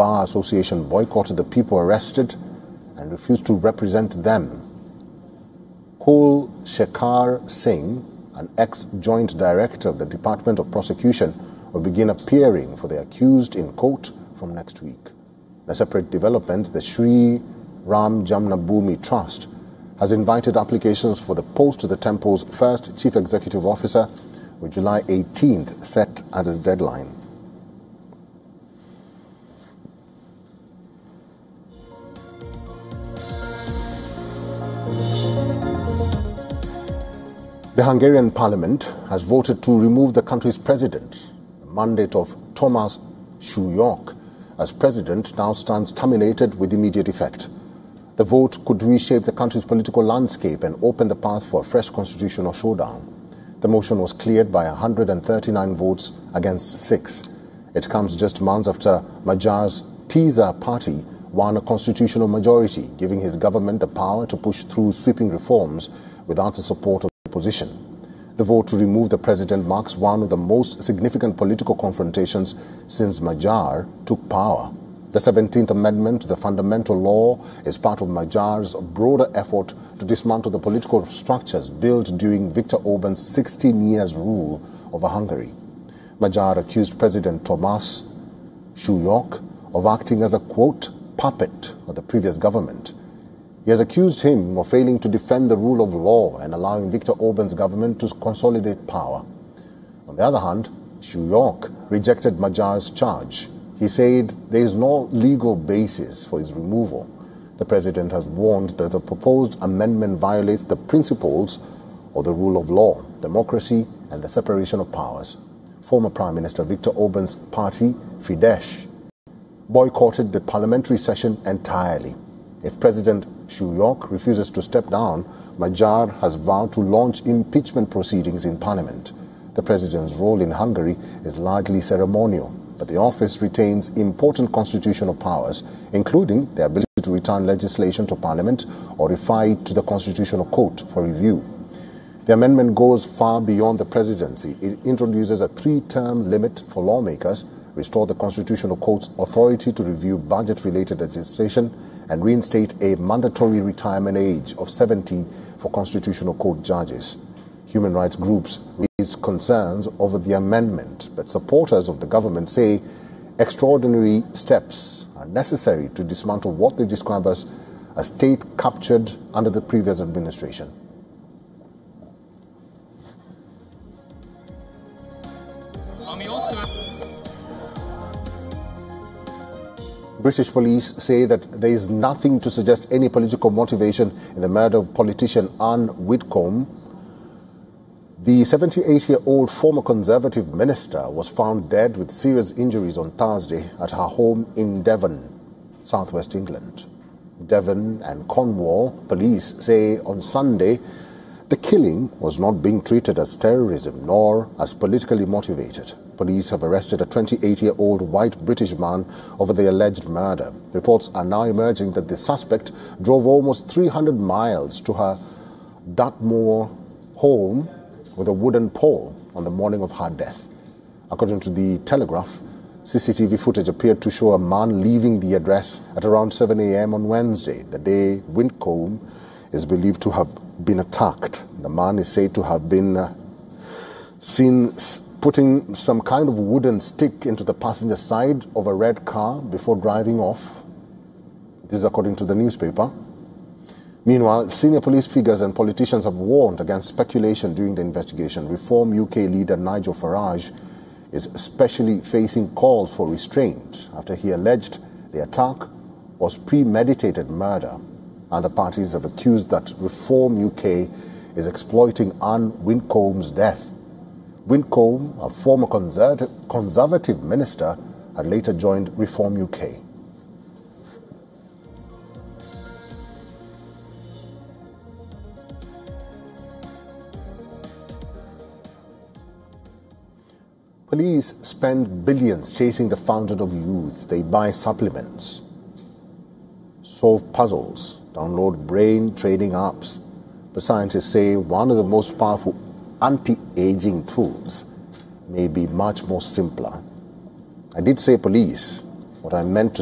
Bar Association boycotted the people arrested and refused to represent them. Kul Shekhar Singh, an ex-joint director of the Department of Prosecution, will begin appearing for the accused in court from next week. In a separate development, the Sri Ram Janmabhoomi Trust has invited applications for the post of the temple's first chief executive officer, with July 18th set as its deadline. The Hungarian parliament has voted to remove the country's president. The mandate of Thomas Shulyok as president now stands terminated with immediate effect. The vote could reshape the country's political landscape and open the path for a fresh constitutional showdown. The motion was cleared by 139 votes against 6. It comes just months after Magyar's Tisza party won a constitutional majority, giving his government the power to push through sweeping reforms without the support of the opposition. The vote to remove the president marks one of the most significant political confrontations since Magyar took power. The 17th Amendment to the Fundamental Law is part of Magyar's broader effort to dismantle the political structures built during Viktor Orban's 16 years rule over Hungary. Magyar accused President Thomas Shulyok of acting as a, quote, puppet of the previous government. He has accused him of failing to defend the rule of law and allowing Viktor Orban's government to consolidate power. On the other hand, Shulyok rejected Magyar's charge. He said there is no legal basis for his removal. The president has warned that the proposed amendment violates the principles of the rule of law, democracy, and the separation of powers. Former Prime Minister Viktor Orban's party, Fidesz, boycotted the parliamentary session entirely. If President Shulyok refuses to step down, Magyar has vowed to launch impeachment proceedings in parliament. The president's role in Hungary is largely ceremonial, but the office retains important constitutional powers, including the ability to return legislation to parliament or refer it to the Constitutional Court for review. The amendment goes far beyond the presidency. It introduces a 3-term limit for lawmakers, restore the Constitutional Court's authority to review budget-related legislation, and reinstate a mandatory retirement age of 70 for Constitutional Court judges. Human rights groups raised concerns over the amendment, but supporters of the government say extraordinary steps are necessary to dismantle what they describe as a state captured under the previous administration. British police say that there is nothing to suggest any political motivation in the murder of politician Anne Whitcomb. The 78-year-old former Conservative minister was found dead with serious injuries on Thursday at her home in Devon, southwest England. Devon and Cornwall police say on Sunday the killing was not being treated as terrorism nor as politically motivated. Police have arrested a 28-year-old white British man over the alleged murder. Reports are now emerging that the suspect drove almost 300 miles to her Dartmoor home with a wooden pole on the morning of her death. According to the Telegraph, CCTV footage appeared to show a man leaving the address at around 7 a.m. on Wednesday, the day Whitcomb is believed to have been attacked. The man is said to have been seen putting some kind of wooden stick into the passenger side of a red car before driving off. This is according to the newspaper. Meanwhile, senior police figures and politicians have warned against speculation during the investigation. Reform UK leader Nigel Farage is especially facing calls for restraint after he alleged the attack was premeditated murder. Other parties have accused that Reform UK is exploiting Anne Whitcomb's death. Whitcomb, a former Conservative minister, had later joined Reform UK. Police spend billions chasing the fountain of youth. They buy supplements, solve puzzles, download brain training apps. But scientists say one of the most powerful anti-aging tools may be much more simpler. I did say police. What I meant to